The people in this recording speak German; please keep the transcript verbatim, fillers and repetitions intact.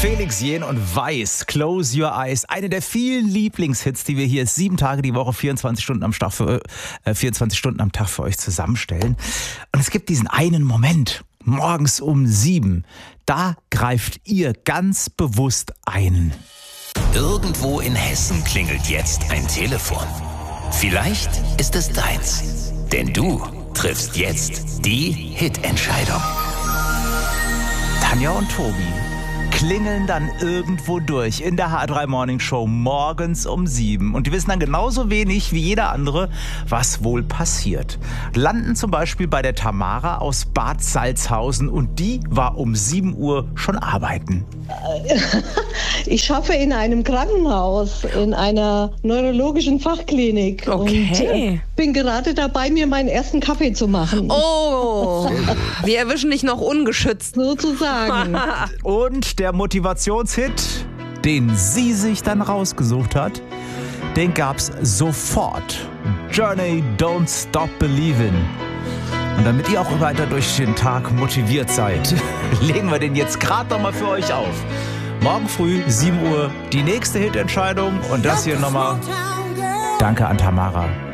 Felix Jähn und Weiß, Close Your Eyes. Eine der vielen Lieblingshits, die wir hier sieben Tage die Woche, vierundzwanzig Stunden am Tag für, äh, vierundzwanzig Stunden am Tag für euch zusammenstellen. Und es gibt diesen einen Moment, morgens um sieben. Da greift ihr ganz bewusst ein. Irgendwo in Hessen klingelt jetzt ein Telefon. Vielleicht ist es deins. Denn du triffst jetzt die Hitentscheidung. Tanja und Tobi klingeln dann irgendwo durch in der H drei Morning Show morgens um sieben. Und die wissen dann genauso wenig wie jeder andere, was wohl passiert. Landen zum Beispiel bei der Tamara aus Bad Salzhausen und die war um sieben Uhr schon arbeiten. Ich arbeite in einem Krankenhaus, in einer neurologischen Fachklinik. Okay. Und äh, bin gerade dabei, mir meinen ersten Kaffee zu machen. Oh, wir erwischen dich noch ungeschützt. Sozusagen. Und der Motivationshit, den sie sich dann rausgesucht hat, den gab's sofort. Journey, Don't Stop Believin'. Und damit ihr auch weiter durch den Tag motiviert seid, legen wir den jetzt gerade nochmal für euch auf. Morgen früh, sieben Uhr, die nächste Hitentscheidung. Und das hier nochmal. Danke an Tamara.